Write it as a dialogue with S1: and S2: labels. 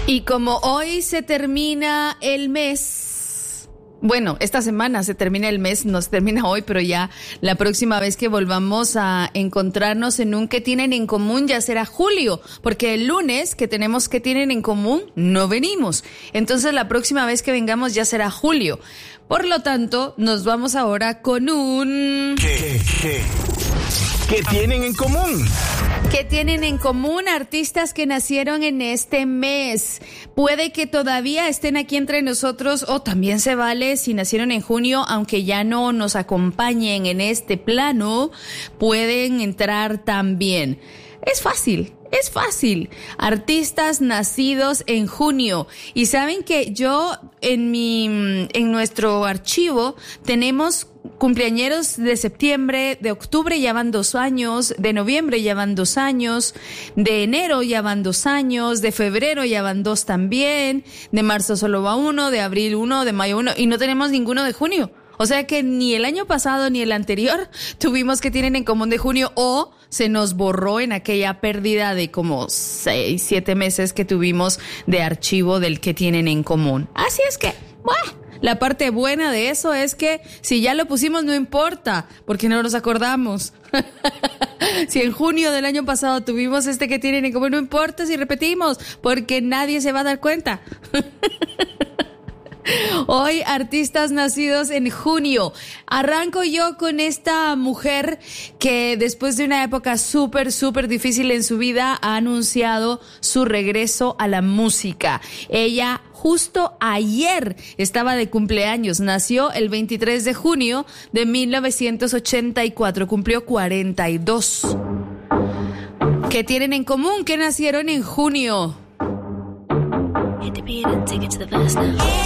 S1: Y como hoy se termina el mes, bueno, esta semana se termina el mes, no se termina hoy, pero ya la próxima vez que volvamos a encontrarnos en un ¿Qué tienen en común? Ya será julio, porque el lunes que tenemos ¿Qué tienen en común? No venimos. Entonces la próxima vez que vengamos ya será julio. Por lo tanto, nos vamos ahora con un...
S2: ¿Qué tienen en común?
S1: ¿Qué tienen en común artistas que nacieron en este mes? Puede que todavía estén aquí entre nosotros o también se vale si nacieron en junio, aunque ya no nos acompañen en este plano, pueden entrar también. Es fácil. Es fácil. Artistas nacidos en junio. Y saben que yo en nuestro archivo tenemos cumpleañeros de septiembre, de octubre ya van 2 años, de noviembre ya van 2 años, de enero ya van 2 años, de febrero ya van 2 también, de marzo solo va 1, de abril 1, de mayo 1 y no tenemos ninguno de junio. O sea que ni el año pasado ni el anterior tuvimos que tienen en común de junio o se nos borró en aquella pérdida de como 6, 7 meses que tuvimos de archivo del que tienen en común. Así es que, bueno, la parte buena de eso es que si ya lo pusimos no importa, porque no nos acordamos. Si en junio del año pasado tuvimos este que tienen en común, no importa si repetimos, porque nadie se va a dar cuenta. Hoy, artistas nacidos en junio. Arranco yo con esta mujer que después de una época súper difícil en su vida ha anunciado su regreso a la música. Ella justo ayer estaba de cumpleaños. Nació el 23 de junio de 1984. Cumplió 42. ¿Qué tienen en común? Que nacieron en junio.
S3: Hit the beat and take it to the verse now.